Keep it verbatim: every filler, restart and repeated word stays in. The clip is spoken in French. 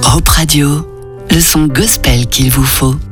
Europe Radio, le son gospel qu'il vous faut.